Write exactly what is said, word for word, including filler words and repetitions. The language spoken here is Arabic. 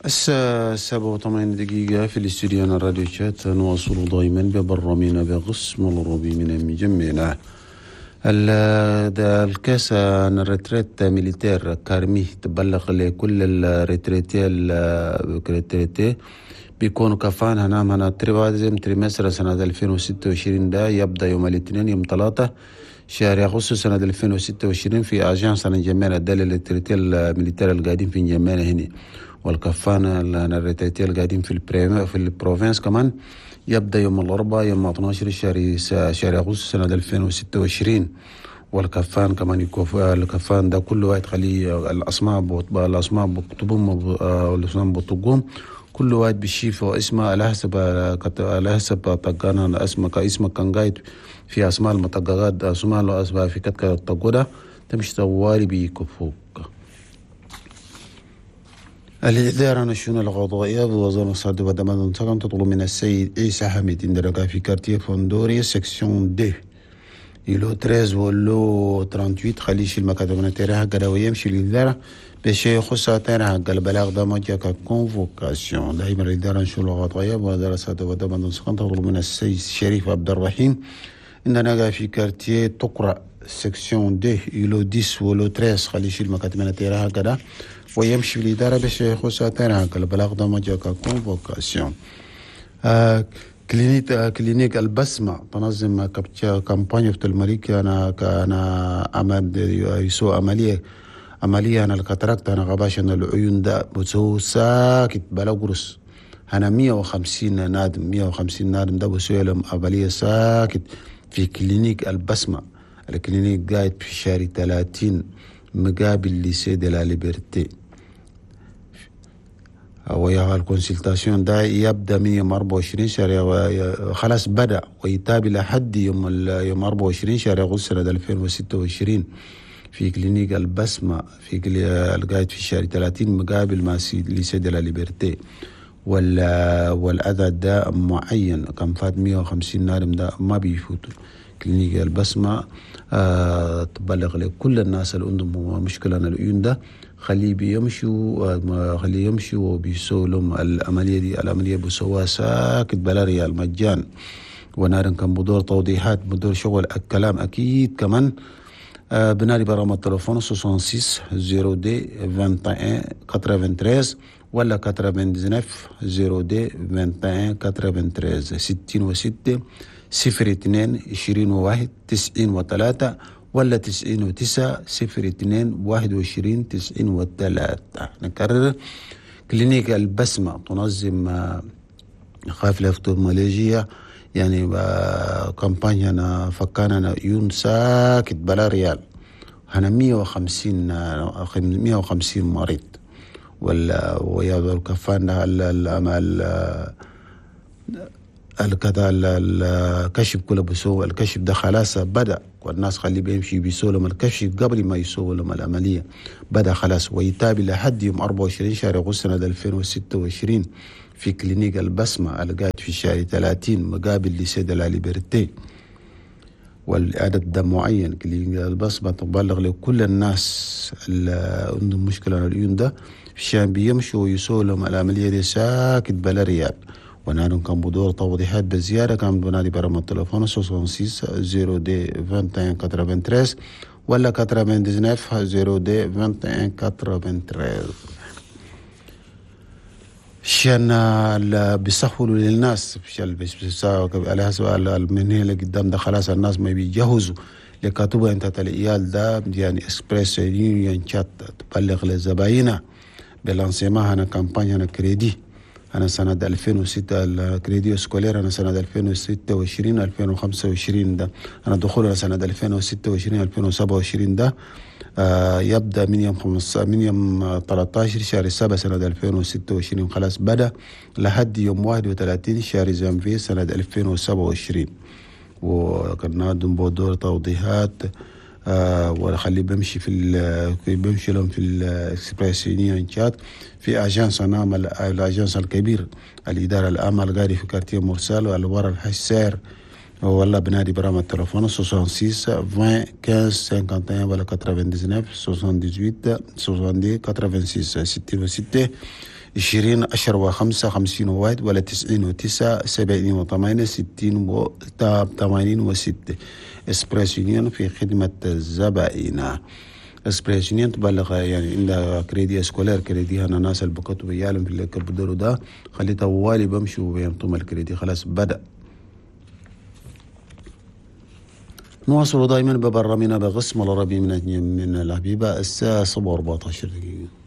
الساعة السابعة وثمانين دقيقة في الاستوديو الراديو شات، نواصل دائما ببرمينا بغصم الروبي من مجمعنا الكاس عن الريتريت ميليتير كارمي تبلغ لكل الريتريتي الريتريتي بيكونوا كفان هنام هنا تريبازم تريمستر سنة ألفين وستة وعشرين ده يبدأ يوم الاثنين يوم ثلاثة شهر أغسطس سنة ألفين وستة وعشرين في أجانس الجمال الدالة الريتريتي الميليتير القاعدين في الجمال هنا، والكفان الريتريتي القاعدين في البريم في البروفنس كمان يبدأ يوم الأربعاء يوم اثنا عشر شهر شهر أغسطس سنة ألفين وستة وعشرين. والكفان كمان يكوف الكفان ده كل واحد خليه الأسماء الأسماء بكتبهم والأسماء بطقهم، كل واحد بيشيف اسمه على حسب على حسب طقانا اسمك اسمك كان قايد في أسماء المطققات أسماء الأسماء في كتك الطقودة تمشي طوالي بيكفوك. الإدارة عن الشؤون القضائية بوزارة الصحة والدمار السكن تطلب من السيد عيسى حميد اندراجا في كارتيه فوندوري سكسيون دي يلو تريز ولو ثمانية وثلاثين خليش المكاتب النتيرة هكذا ويمشي الإدارة بشيء يخص تيرة هكذا البلاغ دمجة كونفوكاسيون. دائما الإدارة عن الشؤون القضائية بوزارة الصحة والدمار السكن تطلب من السيد شريف عبد الرحيم اندراجا في كارتيه تقرأ سكسيون دي يلو عشرة ولو ثلاثة خليش المكاتب النتيرة هكذا ويمشي الإدارة بشيء يخص تيرة هكذا البلاغ دمجة كونفوكاسيون. آه كلينيك آه كلينيك البسمة تنظم كامبانيا في المريك أنا كأنا أمام يسوع عملية عملية أنا الكاتراكت أنا غباش أنا العيون ده بسوي ساكت بلا قرص أنا مية وخمسين نادم مية وخمسين نادم ده بسوي لهم عملية ساكت في كلينيك البسمة. الكلينيك قاعد في شهر ثلاثين مقابل ليسي دي لا ليبرتي، ويا الكونسلتاسيون ده يبدا من يوم أربعة وعشرين شهر خلاص بدا ويتابع لحد يوم يوم أربعة وعشرين شهر أغسطس سنة ألفين وستة وعشرين في كلينيك البسمة في القاعد في شهر ثلاثين مقابل مع ليسي دي لا ليبرتي. والأذى ده معين كان فات مية وخمسين نادم ده ما بيفوتوا. كلينيك البسمة آه تبلغ لكل الناس اللي عندهم مشكلة عن العيون ده خليه بيمشوا خليه يمشوا وبيسووا لهم العملية دي. العملية بيسووها ساكت بلا ريال مجان، ونارن كان بدور توضيحات بدور شغل الكلام أكيد كمان. آه بنادي برقم التلفون ستة وستين صفر دي واحد واحد ثمانية ولا تسعة وتسعين صفر دي واحد واحد ثمانية ستين وستة صفر اثنين عشرين وواحد تسعين وثلاثة ولا تسعين وتسعة صفر اثنين واحد وعشرين تسعين وثلاثة. نكرر كلينيك البسمة تنظم قافلة افتومولوجية يعني كامبانيا فكانا يون ساكت بلا ريال هنا مية وخمسين مية وخمسين مريض ولا ويا الكفان الأمل الكذا الكشف كله بيسوي الكشف ده خلاص بدأ، والناس خليه بيمشي بيسوي لهم الكشف قبل ما يسوي لهم العملية بدأ خلاص. ويتابع لحد يوم أربعة وعشرين شهر أغسطس سنة ألفين وستة وعشرين في كلينيك البسمة القاعد في شهر ثلاثين مقابل ليسي دي لا ليبرتي. والعدد ده معين كلينيك البسمة تبلغ لكل الناس اللي عندهم مشكلة على العيون ده في شان بيمشوا ويسوي لهم العملية دي ساكت بلا ريال. ونحن كان بدور توضيحات بزيادة كان بنادي برقم التلفون ستة وستين صفر دي واحد واحد ثمانية ولا تسعة وتسعين صفر دي واحد واحد ثمانية شان بيسهلوا للناس على حسب من هنا قدام ده خلاص الناس ما بيجهزوا لكاتبة انت العيال ده يعني اكسبريس يونيون شات تبلغ للزباينة بلانسيما هنا كامبانيا هنا كريدي أنا سنة ألفين وستة الكريديو سكولير أنا سنة ألفين وستة وعشرين ألفين وخمسة وعشرين ده أنا دخول سنة ألفين وستة وعشرين ألفين وسبعة وعشرين ده آه يبدأ من يوم خمسة من يوم ثلاثة عشر شهر سبعة سنة ألفين وستة وعشرين خلاص بدأ لحد يوم واحد وثلاثين شهر جانفي سنة ألفين وسبعة وعشرين. وكنا ندم بدور توضيحات آه وخلي بمشي في بمشي لهم في الاكسبريس يونيون شات في اجانس نعمل الاجانس الكبير الاداره العامه القاعده في كارتيه مرسال والورا الحسير والله بنادي برقم التلفون ستة وستين عشرين خمسة واحد واحد ولا تسعة وتسعين ستة وثمانية ثمانية ثمانية ستين ستة وستين وستة عشرين عشرة وخمسة خمسين وواحد ولا تسعين وتسعة سبعين وثمانية ستين وثمانين وستة. إسبريس يونيون في خدمة الزبائن. إسبريس يونيون تبلغ يعني عندها كريدي اسكولير كريدي هنا ناس اللي بكتوا بيعلم في اللي بدروا ده خلي طوالي بمشوا بيمطم الكريدي خلاص بدأ. نواصل دائما ببرامجنا بقسم العربي من من الحبيبة الساعة سبعة وأربعة عشر دقيقة.